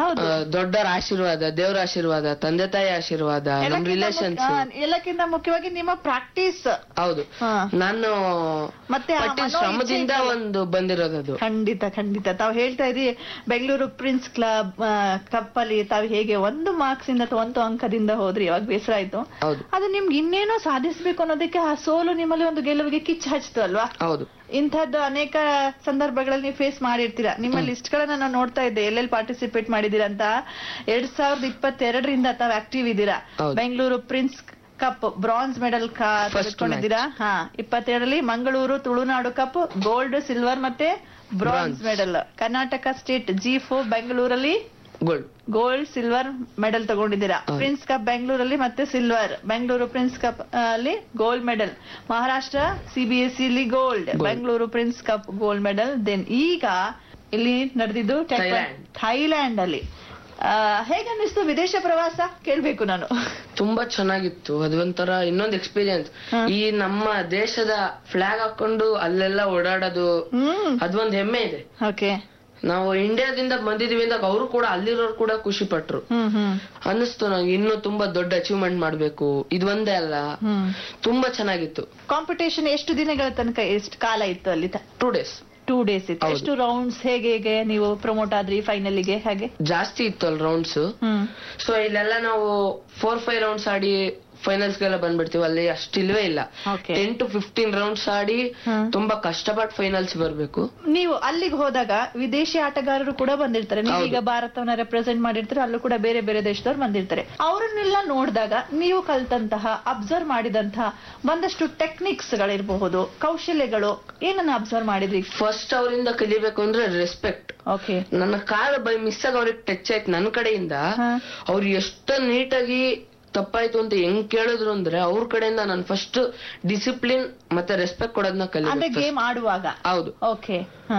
ದೊಡ್ಡರ ಆಶೀರ್ವಾದ, ದೇವರ ಆಶೀರ್ವಾದ, ತಂದೆ ತಾಯಿ ಆಶೀರ್ವಾದ, ನಮ್ ರಿಲೇಷನ್ಸ್, ಎಲ್ಲಕ್ಕಿಂತ ಮುಖ್ಯವಾಗಿ ನಿಮ್ಮ ಪ್ರಾಕ್ಟೀಸ್. ಹೌದು, ನಾನು ಮತ್ತೆ ಶ್ರಮದಿಂದ ಒಂದು ಬಂದಿರೋದು. ಖಂಡಿತ ಖಂಡಿತ. ತಾವು ಹೇಳ್ತಾ ಇದ್ರಿ ಬೆಂಗಳೂರು ಪ್ರಿನ್ಸ್ ಕ್ಲಬ್ ಕಪ್ ಅಲ್ಲಿ ತಾವು ಹೇಗೆ ಒಂದು ಮಾರ್ಕ್ಸ್ ಇಂದ ಅಥವಾ ಒಂದು ಅಂಕದಿಂದ ಹೋದ್ರಿ, ಇವಾಗ ಬೇಸರ ಆಯ್ತು. ಅದು ನಿಮ್ಗೆ ಇನ್ನೇನೋ ಸಾಧಿಸ್ಬೇಕು ಅನ್ನೋದಕ್ಕೆ ಆ ಸೋಲು ನಿಮ್ಮಲ್ಲಿ ಒಂದು ಗೆಲುವಿಗೆ ಕಿಚ್ಚು ಹಚ್ತು ಅಲ್ವಾ? ಹೌದು. ಇಂಥದ್ದು ಅನೇಕ ಸಂದರ್ಭಗಳಲ್ಲಿ ನೀವು ಫೇಸ್ ಮಾಡಿರ್ತೀರಾ. ನಿಮ್ಮ ಲಿಸ್ಟ್ ಗಳನ್ನ ನಾನು ನೋಡ್ತಾ ಇದ್ದೆ, ಎಲ್ಲೆಲ್ಲಿ ಪಾರ್ಟಿಸಿಪೇಟ್ ಮಾಡಿದೀರಾ ಅಂತ. ಎರಡ್ ಸಾವಿರದ ಇಪ್ಪತ್ತೆರಡರಿಂದ ತಾವು ಆಕ್ಟಿವ್ ಇದ್ದೀರಾ. Bengaluru prince cup bronze medal ತೆಗೆದುಕೊಂಡಿದ್ದೀರಾ. ಹಾ, ಇಪ್ಪತ್ತೆರಡರಲ್ಲಿ Mangaluru Tulunadu cup gold, silver ಮತ್ತೆ bronze medal. Karnataka state G four ಬೆಂಗಳೂರಲ್ಲಿ gold gold silver medal ತಗೊಂಡಿದ್ದೀರಾ. Prince cup ಬೆಂಗಳೂರಲ್ಲಿ ಮತ್ತೆ ಸಿಲ್ವರ್, ಬೆಂಗಳೂರು ಪ್ರಿನ್ಸ್ ಕಪ್ ಅಲ್ಲಿ ಗೋಲ್ಡ್ ಮೆಡಲ್. ಮಹಾರಾಷ್ಟ್ರ ಸಿಬಿಎಸ್ಇ ಅಲ್ಲಿ gold, Bengaluru prince cup gold medal. Then ಈಗ ಇಲ್ಲಿ ನಡೆದಿದ್ದು ಥೈಲ್ಯಾಂಡ್ ಅಲ್ಲಿ. ಹೇಗನ್ನಿಸ್ತು ವಿದೇಶ ಪ್ರವಾಸ ಕೇಳ್ಬೇಕು ನಾನು. ತುಂಬಾ ಚೆನ್ನಾಗಿತ್ತು. ಅದೊಂಥರ ಇನ್ನೊಂದು ಎಕ್ಸ್ಪೀರಿಯನ್ಸ್. ಈ ನಮ್ಮ ದೇಶದ ಫ್ಲಾಗ್ ಹಾಕೊಂಡು ಅಲ್ಲೆಲ್ಲ ಓಡಾಡೋದು ಅದೊಂದ್ ಹೆಮ್ಮೆ ಇದೆ. ಓಕೆ, ನಾವು ಇಂಡಿಯಾದಿಂದ ಬಂದಿದೀವಿ ಅಂದಾಗ ಅವರು ಕೂಡ ಅಲ್ಲಿರೋರು ಕೂಡ ಖುಷಿ ಪಟ್ರು. ಅನ್ನಿಸ್ತು ನಂಗೆ ಇನ್ನೂ ತುಂಬಾ ದೊಡ್ಡ ಅಚೀವ್ಮೆಂಟ್ ಮಾಡ್ಬೇಕು. ಇದು ಒಂದೇ ಅಲ್ಲ, ತುಂಬಾ ಚೆನ್ನಾಗಿತ್ತು. ಕಾಂಪಿಟೇಷನ್ ಎಷ್ಟು ದಿನಗಳ ತನಕ, ಎಷ್ಟು ಕಾಲ ಇತ್ತು ಅಲ್ಲಿ? ಟೂ ಡೇಸ್ ಟೂ ಡೇಸ್ ಇತ್ತು. ಎಷ್ಟು ರೌಂಡ್ಸ್, ಹೇಗೆ ಹೇಗೆ ನೀವು ಪ್ರಮೋಟ್ ಆದ್ರಿ ಫೈನಲ್ಗೆ? ಹಾಗೆ ಜಾಸ್ತಿ ಇತ್ತು ಅಲ್ಲಿ ರೌಂಡ್ಸ್. ಸೊ ಇಲ್ಲೆಲ್ಲ ನಾವು ಫೋರ್ ಫೈವ್ ರೌಂಡ್ಸ್ ಆಡಿ ಫೈನಲ್ಸ್ ಗೆಲ್ಲ ಬಂದ್ಬಿಡ್ತೀವಿ. ಅಲ್ಲಿ ಅಷ್ಟಿಲ್ವೇ ಇಲ್ಲ. ಟೆನ್ ಟು ಫಿಫ್ಟೀನ್ ರೌಂಡ್ಸ್ ಆಡಿ ತುಂಬಾ ಕಷ್ಟಪಟ್ಟು ಫೈನಲ್ಸ್ ಬರ್ಬೇಕು. ನೀವು ಅಲ್ಲಿಗೆ ಹೋದಾಗ ವಿದೇಶಿ ಆಟಗಾರರು ಕೂಡ ಬಂದಿರ್ತಾರೆ. ನೀವು ಈಗ ಭಾರತವನ್ನ ರೆಪ್ರೆಸೆಂಟ್ ಮಾಡಿರ್ತಾರೆ, ಅಲ್ಲೂ ಕೂಡ ಬೇರೆ ಬೇರೆ ದೇಶದವ್ರು ಬಂದಿರ್ತಾರೆ. ಅವರನ್ನೆಲ್ಲ ನೋಡಿದಾಗ ನೀವು ಕಲ್ತಂತಹ, ಅಬ್ಸರ್ವ್ ಮಾಡಿದಂತಹ ಒಂದಷ್ಟು ಟೆಕ್ನಿಕ್ಸ್ ಗಳಿರಬಹುದು, ಕೌಶಲ್ಯಗಳು, ಏನನ್ನ ಅಬ್ಸರ್ವ್ ಮಾಡಿದ್ರಿ? ಫಸ್ಟ್ ಅವರಿಂದ ಕಲಿಬೇಕು ಅಂದ್ರೆ ರೆಸ್ಪೆಕ್ಟ್. ಓಕೆ, ನನ್ನ ಕಾಲ ಬೈ ಮಿಸ್ ಆಗಿ ಅವ್ರಿಗೆ ಟಚ್ ಆಯ್ತು ನನ್ನ ಕಡೆಯಿಂದ. ಅವ್ರು ಎಷ್ಟು ನೀಟಾಗಿ ತಪ್ಪಾಯ್ತು ಅಂತ ಹೆಂಗ್ ಕೇಳಿದ್ರು ಅಂದ್ರೆ ಅವ್ರ ಕಡೆಯಿಂದ ನಾನು ಫಸ್ಟ್ ಡಿಸಿಪ್ಲಿನ್ ಮತ್ತೆ ರೆಸ್ಪೆಕ್ಟ್ ಕೊಡೋದನ್ನ ಕಲಿಬೇಕು ಗೇಮ್ ಆಡುವಾಗ. ಹೌದು. ಓಕೆ,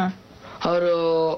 ಅವರು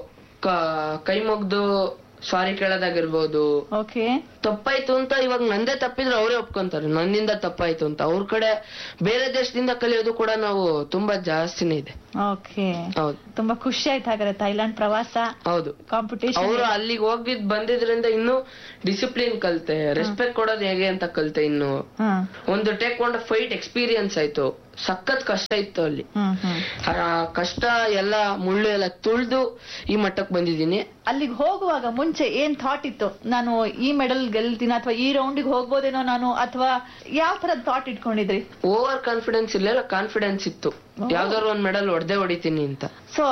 ಕೈ ಮುಗ್ದು ಸಾರಿ ಕೇಳೋದಾಗಿರ್ಬೋದು. ಓಕೆ, ತಪ್ಪಾಯ್ತು ಅಂತ ಇವಾಗ ನಂದೇ ತಪ್ಪಿದ್ರೆ ಅವರೇ ಒಪ್ಕೊಂತಾರೆ ನನ್ನಿಂದ ತಪ್ಪಾಯ್ತು ಅಂತ. ಅವ್ರ ಕಡೆ ಬೇರೆ ದೇಶದಿಂದ ಕಲಿಯೋದು ಕೂಡ ನಾವು ತುಂಬಾ ಜಾಸ್ತಿನೇ ಇದೆ. ಓಕೆ, ಹೌದು. ತುಂಬಾ ಖುಷಿ ಆಯ್ತು ಹಾಗಾದ್ರೆ ಥೈಲ್ಯಾಂಡ್ ಪ್ರವಾಸ. ಹೌದು, ಕಾಂಪಿಟೇಷನ್. ಅವರು ಅಲ್ಲಿಗೆ ಹೋಗಿದ್ ಬಂದಿದ್ರಿಂದ ಇನ್ನು ಡಿಸಿಪ್ಲಿನ್ ಕಲ್ತೆ, ರೆಸ್ಪೆಕ್ಟ್ ಕೊಡೋದು ಹೇಗೆ ಅಂತ ಕಲ್ತೆ. ಇನ್ನು ಒಂದು ಟೇಕ್ ಒಂದು ಫೈಟ್ ಎಕ್ಸ್ಪೀರಿಯನ್ಸ್ ಆಯ್ತು. ಸಖತ್ ಕಷ್ಟ ಇತ್ತು ಅಲ್ಲಿ. ಕಷ್ಟ ಎಲ್ಲ ಮುಳ್ಳು ಎಲ್ಲ ತುಳ್ದು ಈ ಮಟ್ಟಕ್ಕೆ ಬಂದಿದ್ದೀನಿ. ಅಲ್ಲಿಗೆ ಹೋಗುವಾಗ ಮುಂಚೆ ಏನ್ ಥಾಟ್ ಇತ್ತು? ನಾನು ಈ ಮೆಡಲ್ ಗೆಲ್ತೀನಿ ಅಥವಾ ಈ ರೌಂಡಿಗೆ ಹೋಗ್ಬೋದೇನೋ ನಾನು, ಅಥವಾ ಯಾವ ತರದ್ ಥಾಟ್ ಇಟ್ಕೊಂಡಿದ್ರಿ? ಓವರ್ ಕಾನ್ಫಿಡೆನ್ಸ್ ಇರ್ಲಿಲ್ಲ, ಕಾನ್ಫಿಡೆನ್ಸ್ ಇತ್ತು. ಯಾವ್ದಾದ್ರು ಒಂದ್ ಮೆಡಲ್ ಹೊಡೆದೇ ಹೊಡಿತೀನಿ ಅಂತ. ಸೊ